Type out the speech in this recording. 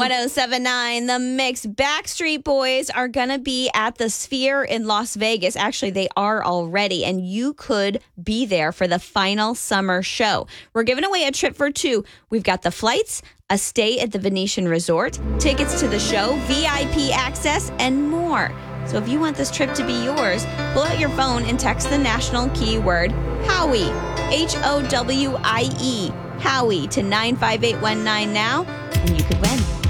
1079 The Mix. Backstreet Boys are going to be at the Sphere in Las Vegas. Actually, they are already, and you could be there for the final summer show. We're giving away a trip for two. We've got the flights, a stay at the Venetian Resort, tickets to the show, VIP access, and more. So if you want this trip to be yours, pull out your phone and text the national keyword Howie, Howie, Howie to 95819 now, and you could win.